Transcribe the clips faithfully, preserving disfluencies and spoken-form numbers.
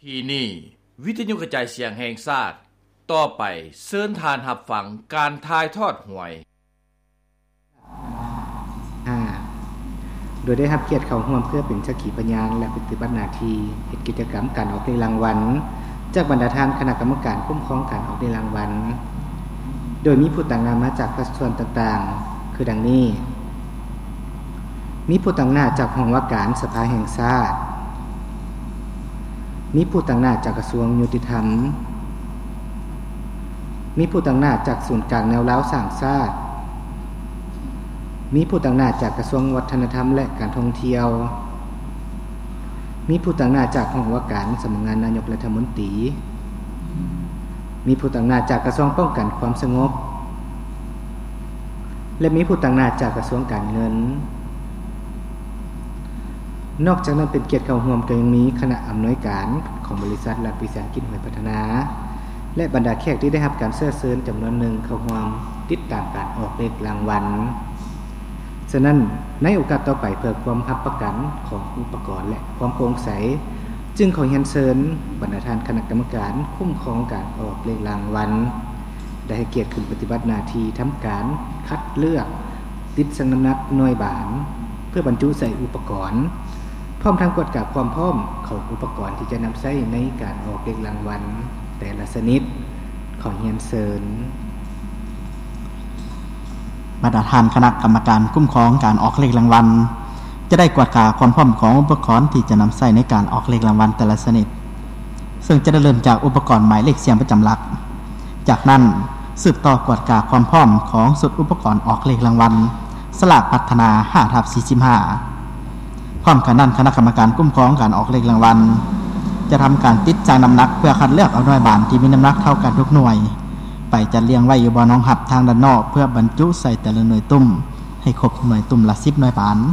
ที่นี่วิทยุกระจายเสียงแห่งชาติต่อไปเชิญทานรับฟังการถ่ายทอดหวยอ่าโดยได้รับเกียรติเข้าร่วมเพื่อเป็นสักขีพยานและปฏิบัติหน้าที่เฮ็ดกิจกรรมการออกรางวัลจากบรรดาท่านคณะกรรมการคุ้มครองการออกรางวัลโดยมีผู้ต่างหน้ามาจากภาคส่วนต่างๆคือดังนี้มีผู้ต่างหน้าจากห้องว่าการสภาแห่งชาติมีผู้ต่างหน้าจากกระทรวงยุติธรรมมีผู้ต่างหน้าจากศูนย์กลางแนวล้าวสร้างชาติมีผู้ต่างหน้าจากกระทรวงวัฒนธรรมและการท่องเที่ยวมีผู้ต่างหน้าจากห้องว่าการสำนักงานนายกรัฐมนตรีมีผู้ต่างหน้าจากกระทรวงป้องกันความสงบและมีผู้ต่างหน้าจากกระทรวงการเงินนอกจากนั้นเป็นเกียรติเข้าร่วมก็ยังมีคณะอำนวยการของบริษัทรัฐวิสาหกิจหวยพัฒนาและบรรดาแขกที่ได้รับการเชิญเชิญจำนวนหนึ่งเข้าร่วมติดตามการออกเลขรางวัลฉะนั้นในโอกาสต่อไปเพื่อความรับประกันของอุปกรณ์และความโปร่งใสจึงขอเรียนเชิญบรรดาท่านคณะกรรมการคุ้มครองการออกเลขรางวัลได้ให้เกียรติขึ้นปฏิบัติหน้าที่ทำการคัดเลือกติดสัญลักษณ์หน่วยบานเพื่อบรรจุใส่อุปกรณ์พร้อมทั้งกวดกาความพร้อมของอุปกรณ์ที่จะนำใช้ในการออกเลขรางวัลแต่ละชนิดขอเรียนเชิญบรรดาท่านคณะกรรมการคุ้มครองการออกเลขรางวัลจะได้กวดกาความพร้อมของอุปกรณ์ที่จะนำใช้ในการออกเลขรางวัลแต่ละชนิดซึ่งจะได้เริ่มจากอุปกรณ์หมายเลขเสียงประจำหลักจากนั้นสืบต่อกวดกาความพร้อมของสุดอุปกรณ์ออกเลขรางวัลสลากพัฒนา ห้าทับสี่สิบห้าพร้อมกันนั้นคณะกรรมการคุ้มครองการออกเลขรางวัลจะทำการติดจางน้ำหนักเพื่อคัดเลือกเอาหน่วยบานที่มีน้ำหนักเท่ากันทุกหน่วยไปจัดเรียงไว้อยู่บนห้องหับทางด้านนอกเพื่อบรรจุใส่แต่ละหน่วยตุ้มให้ครบหน่วยตุ้มละสิบหน่วยบาน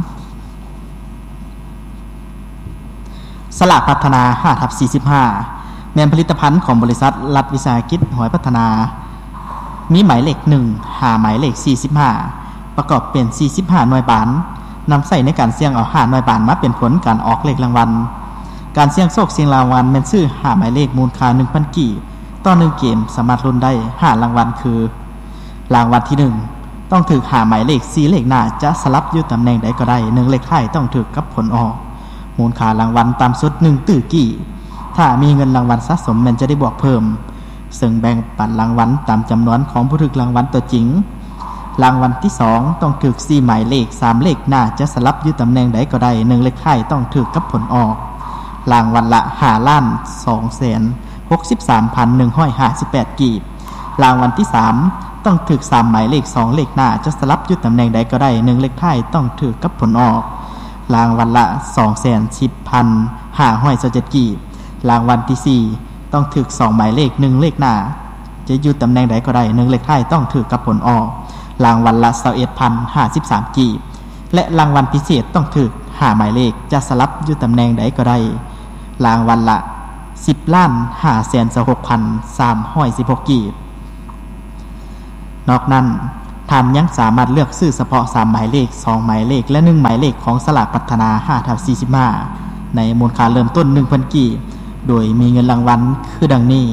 สลากพัฒนา ห้าทับสี่สิบห้าแม่นผลิตภัณฑ์ของบริษัทรัฐวิสาหกิจหวยพัฒนามีหมายเลขหนึ่งหาหมายเลขสี่สิบห้าประกอบเป็นสี่สิบห้าหน่วยบานนำใส่ในการเสี่ยงเอาห้าหน่วยบานมาเป็นผลการออกเลขรางวัลการเสี่ยงโชคเสี่ยงรางวัลแม่นซื้อห้าหมายเลขมูลค่า หนึ่งพัน กีบต่อหนึ่งเกมสามารถลุ้นได้ห้ารางวัลคือรางวัลที่หนึ่งต้องถูกห้าหมายเลขสี่เลขหน้าจะสลับอยู่ตำแหน่งใดก็ได้หนึ่งเลขท้ายต้องถูกกับผลออกมูลค่ารางวัลตามสุดหนึ่งตื้อกี่ถ้ามีเงินรางวัลสะสมมันจะได้บวกเพิ่มซึ่งแบ่งปันรางวัลตามจำนวนของผู้ถูกรางวัลตัวจริงรางวัลที่สองต้องถูกสี่หมายเลขสามเลขหน้าจะสลับอยู่ตำแหน่งใดก็ได้หนึ่งเลขท้ายต้องถูกกับผลออกรางวัลละห้าล้านสองแสนหกสิบสามพันหนึ่งร้อยห้าสิบแปด กีบรางวัลที่สามต้องถูกสามหมายเลขสองเลขหน้าจะสลับอยู่ตำแหน่งใดก็ได้หนึ่งเลขท้ายต้องถูกกับผลออกรางวัลละ สองแสนสิบพันห้าร้อยยี่สิบเจ็ด กีบรางวัลที่สี่ต้องถูกสองหมายเลขหนึ่งเลขหน้าจะอยู่ตำแหน่งใดก็ได้หนึ่งเลขท้ายต้องถูกกับผลออกรางวัลละ ยี่สิบเอ็ดพันห้าสิบสาม กีบและรางวัลพิเศษต้องถูกห้าหมายเลขจะสลับอยู่ตำแหน่งใดก็ได้รางวัลละสิบล้านห้าแสนหกพันสามร้อยสิบหก กีบนอกนั้นท่านยังสามารถเลือกซื้อเฉพาะสามหมายเลขสองหมายเลขและหนึ่งหมายเลขของสลากพัฒนา ห้าทับสี่สิบห้าในมูลค่าเริ่มต้น หนึ่งพัน กีบโดยมีเงินรางวัลคือดังนี้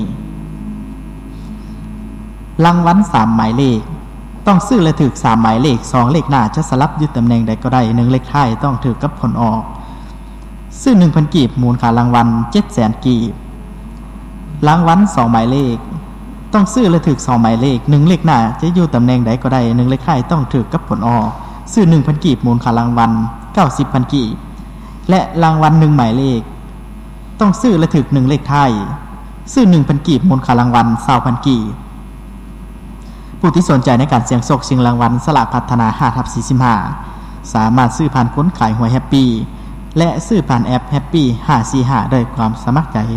รางวัลสามหมายเลขต้องซื้อและถูกสามหมายเลขสองเลขหน้าจะสลับอยู่ตำแหน่งใดก็ได้หนึ่งเลขท้ายต้องถูกกับผลออกซื้อ หนึ่งพัน กีบมูลค่ารางวัล เจ็ดแสน กีบรางวัลสองหมายเลขต้องซื้อและถูกสองหมายเลขหนึ่งเลขหน้าจะอยู่ตำแหน่งใดก็ได้หนึ่งเลขท้ายต้องถูกกับผลออกซื้อ หนึ่งพัน กีบมูลค่ารางวัล เก้าสิบพัน กีบและรางวัลหนึ่งหมายเลขต้องซื้อและถูกหนึ่งเลขท้ายซื้อ หนึ่งพัน กีบมูลค่ารางวัล ยี่สิบพัน กีบผู้ที่สนใจในการเสี่ยงโชคชิงรางวัลสลากพัฒนา ห้าทับสี่สิบห้าสามารถซื้อผ่านคนขายหวยแฮปปี้และซื้อผ่านแอป Happy ห้าสี่ห้าด้วยความสมัครใจ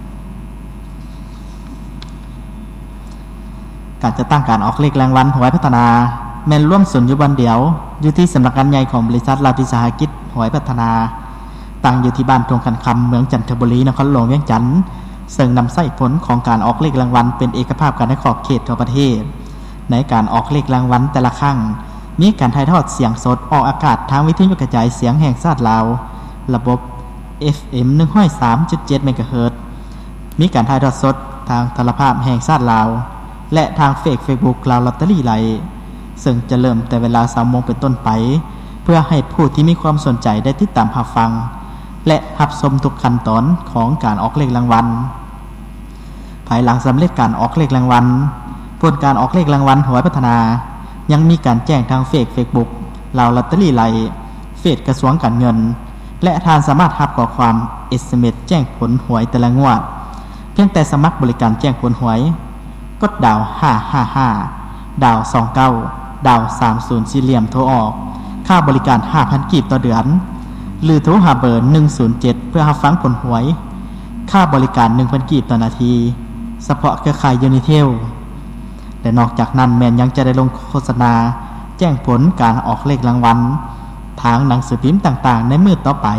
การจะตั้งการออกเลขรางวัลหวยพัฒนาแม่นร่วมส่วนอยู่วันเดียวอยู่ที่สำนักงานใหญ่ของบริษัทรัฐวิสาหกิจหวยพัฒนาตั้งอยู่ที่บ้านทงคันคำเมืองจันทบุรีนครหลวงเวียงจันทร์ซึ่งนำใช้ผลของการออกเลขรางวัลเป็นเอกภาพกันในขอบเขตทั่วประเทศในการออกเลขรางวัลแต่ละครั้งมีการถ่ายทอดเสียงสดออกอากาศทางวิทยุกระจายเสียงแห่งชาติลาวระบบ เอฟ เอ็ม หนึ่งร้อยสามจุดเจ็ด เมกะเฮิรตซ์มีการถ่ายทอดสดทางโทรภาพแห่งชาติลาวและทางเฟซ Facebook ลาวลอตเตอรี่ไลฟ์ซึ่งจะเริ่มแต่เวลา สามโมง เป็นต้นไปเพื่อให้ผู้ที่มีความสนใจได้ติดตามรับฟังและรับชมทุกขั้นตอนของการออกเลขรางวัลภายหลังสำเร็จการออกเลขรางวัลผลการออกเลขรางวัลหวยพัฒนายังมีการแจ้งทางเฟซ Facebook ลาวลอตเตอรี่ไลฟ์เฟซกระทรวงการเงินและทานสามารถรับข้อความ เอส เอ็ม เอส แจ้งผลหวยแต่ละงวดเพียงแต่สมัครบริการแจ้งผลหวยกดดาวห้าห้าห้าดาวสองเก้าดาวสามสิบสี่เหลี่ยมโทรออกค่าบริการ ห้าพัน กีบต่อเดือนหรือโทรหาเบอร์หนึ่งศูนย์เจ็ดเพื่อรับฟังผลหวยค่าบริการ หนึ่งพัน กีบต่อนาทีเฉพาะเครือข่าย Unitel และนอกจากนั้นแม่นยังจะได้ลงโฆษณาแจ้งผลการออกเลขรางวัลทางหนังสือพิมพ์ต่างๆในมื้อต่อไป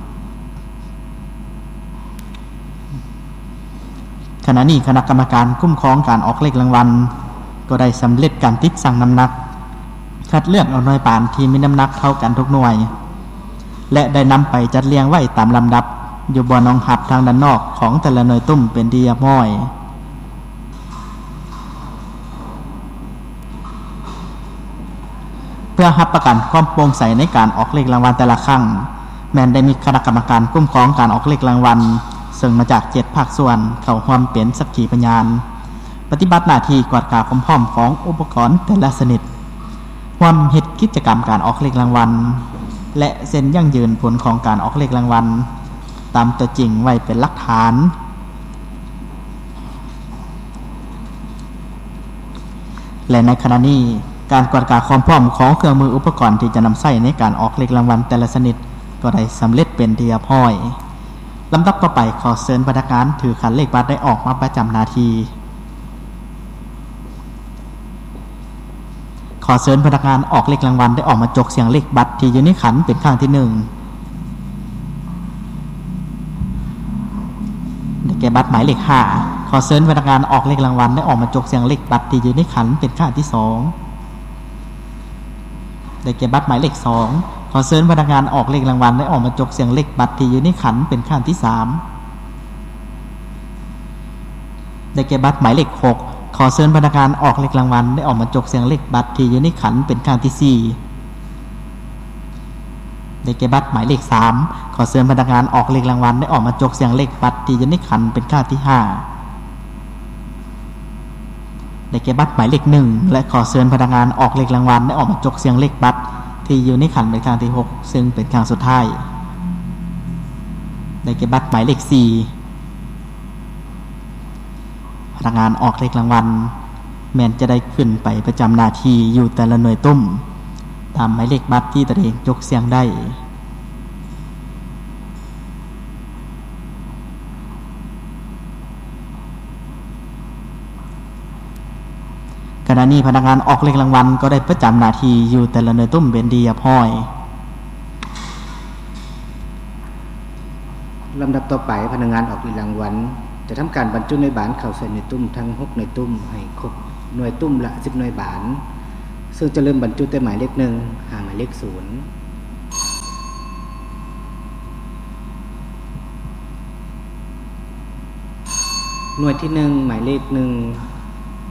ขณะนี้คณะกรรมการคุ้มครองการออกเลขรางวัลก็ได้สำเร็จการติดสั่งน้ำหนักคัดเลือกเอาหน่วยปานที่มีน้ำหนักเท่ากันทุกหน่วยและได้นำไปจัดเรียงไว้ตามลำดับอยู่บนรองหับทางด้านนอกของแต่ละหน่วยตุ้มเป็นที่เรียบร้อยเพื่อรับประกันความโปร่งใสในการออกเลขรางวัลแต่ละครั้งแม้นได้มีคณะกรรมการคุ้มครองการออกเลขรางวัลซึ่งมาจากเจ็ดภาคส่วนเข้าร่วมเป็นสักขีพยานปฏิบัติหน้าที่กวาดกาความพร้อมของอุปกรณ์แต่ละชนิดร่วมเฮ็ดกิจกรรมการออกเลขรางวัลและเซ็นยั่งยืนผลของการออกเลขรางวัลตามตัวจริงไว้เป็นหลักฐานและในขณะนี้การกวาดกาความพร้อมของเครื่องมืออุปกรณ์ที่จะนำใช้ในการออกเลขรางวัลแต่ละชนิดก็ได้สำเร็จเป็นที่เรียบร้อยลำดับต่อไปขอเชิญพนักงานถือขันเลขบัตรได้ออกมาประจำหน้าที่ขอเชิญพนักงานออกเลขรางวัลได้ออกมาจกเสียงเลขบัตรที่อยู่ในขันเป็นครั้งที่หนึ่งได้แก่บัตรหมายเลขห้าขอเชิญพนักงานออกเลขรางวัลได้ออกมาจกเสียงเลขบัตรที่อยู่ในขันเป็นครั้งที่สองได้แก่บัตรหมายเลขสองขอเชิญพนักงานออกเลขรางวัลได้ออกมาจกเสียงเลขบัตรที่อยู่ในขันเป็นครั้งที่สามได้แก่บัตรหมายเลขหกขอเชิญพนักงานออกเลขรางวัลได้ออกมาจกเสียงเลขบัตรที่อยู่ในขันเป็นครั้งที่สี่ได้แก่บัตรหมายเลขสามขอเชิญพนักงานออกเลขรางวัลได้ออกมาจกเสียงเลขบัตรที่อยู่ในขันเป็นครั้งที่ห้าได้แก่บัตรหมายเลขหนึ่งและขอเชิญพนักงานออกเลขรางวัลได้ออกมาจกเสียงเลขบัตรที่อยู่ในขันเป็นครั้งที่หกซึ่งเป็นครั้งสุดท้ายได้แก่บัตรหมายเลขสี่พนักงานออกเลขรางวัลแม้นจะได้ขึ้นไปประจำหน้าที่อยู่แต่ละหน่วยตุ้มตามหมายเลขบัตรที่ตนเองจกเสียงได้ขณะนี้พนักงานออกเลขรางวัลก็ได้ประจำหน้าที่อยู่แต่ละหน่วยตุ้มเป็นที่เรียบร้อยลำดับต่อไปพนักงานออกเลขรางวัลจะทำการบรรจุหน่วยบานเข้าใส่หน่วยตุ้มทั้งหกหน่วยตุ้มให้ครบหน่วยตุ้มละสิบหน่วยบานซึ่งจะเริ่มบรรจุแต่หมายเลขหนึ่งหาหมายเลขศูนย์หน่วยที่หนึ่งหมายเลขหนึ่ง